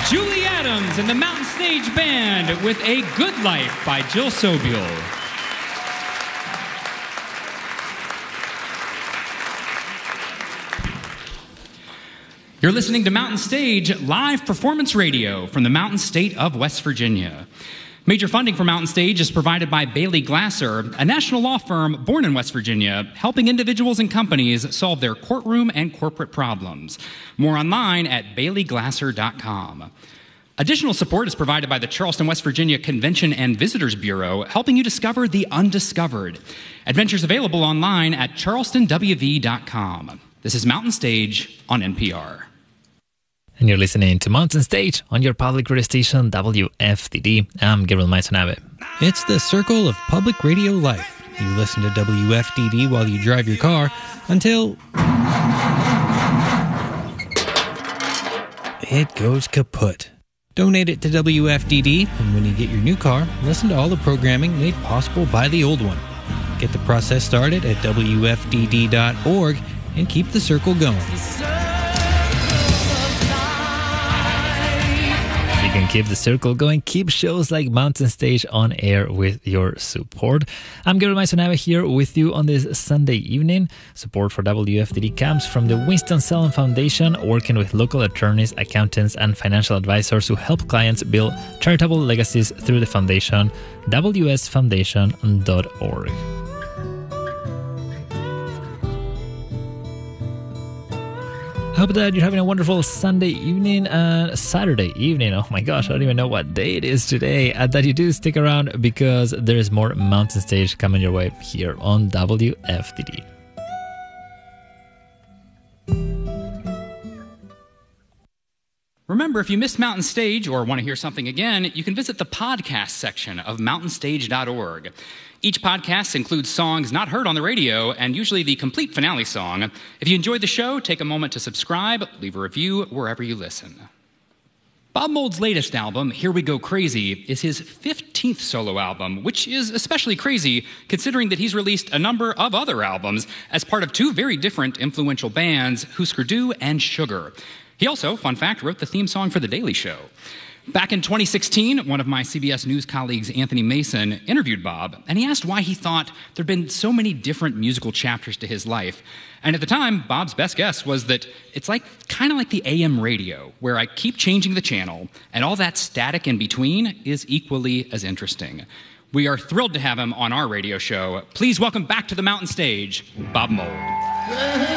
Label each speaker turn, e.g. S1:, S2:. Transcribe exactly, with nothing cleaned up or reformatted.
S1: Julie Adams and the Mountain Stage Band with A Good Life by Jill Sobule. You're listening to Mountain Stage live performance radio from the Mountain State of West Virginia. Major funding for Mountain Stage is provided by Bailey Glasser, a national law firm born in West Virginia, helping individuals and companies solve their courtroom and corporate problems. More online at bailey glasser dot com. Additional support is provided by the Charleston, West Virginia Convention and Visitors Bureau, helping you discover the undiscovered. Adventures available online at charleston w v dot com. This is Mountain Stage on N P R.
S2: And you're listening to Mountain Stage on your public radio station, W F D D. I'm Gabriel Maisonabe.
S3: It's the circle of public radio life. You listen to W F D D while you drive your car until it goes kaput. Donate it to W F D D, and when you get your new car, listen to all the programming made possible by the old one. Get the process started at w f d d dot org and keep the circle going.
S2: You can keep the circle going, keep shows like Mountain Stage on air with your support. I'm Gabriel Maisonabe here with you on this Sunday evening. Support for W F D D comes from the Winston-Salem Foundation, working with local attorneys, accountants, and financial advisors who help clients build charitable legacies through the foundation, w s foundation dot org. Hope that you're having a wonderful Sunday evening and Saturday evening. Oh my gosh, I don't even know what day it is today. And that you do stick around because there is more Mountain Stage coming your way here on W F D D.
S1: Remember, if you missed Mountain Stage or want to hear something again, you can visit the podcast section of mountain stage dot org. Each podcast includes songs not heard on the radio and usually the complete finale song. If you enjoyed the show, take a moment to subscribe, leave a review wherever you listen. Bob Mould's latest album, Here We Go Crazy, is his fifteenth solo album, which is especially crazy considering that he's released a number of other albums as part of two very different influential bands, Husker Du and Sugar. He also, fun fact, wrote the theme song for The Daily Show. Back in twenty sixteen, one of my C B S News colleagues, Anthony Mason, interviewed Bob, and he asked why he thought there'd been so many different musical chapters to his life. And at the time, Bob's best guess was that it's like kind of like the A M radio, where I keep changing the channel, and all that static in between is equally as interesting. We are thrilled to have him on our radio show. Please welcome back to the Mountain Stage, Bob Mould.